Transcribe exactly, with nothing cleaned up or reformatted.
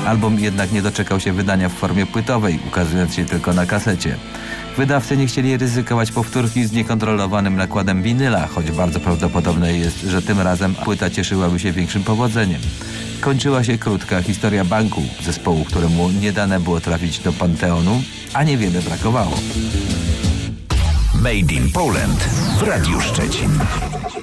Album jednak nie doczekał się wydania w formie płytowej, ukazując się tylko na kasecie. Wydawcy nie chcieli ryzykować powtórki z niekontrolowanym nakładem winyla, choć bardzo prawdopodobne jest, że tym razem płyta cieszyłaby się większym powodzeniem. Kończyła się krótka historia Banku, zespołu, któremu nie dane było trafić do Panteonu, a niewiele brakowało. Made in Poland w Radiu Szczecin.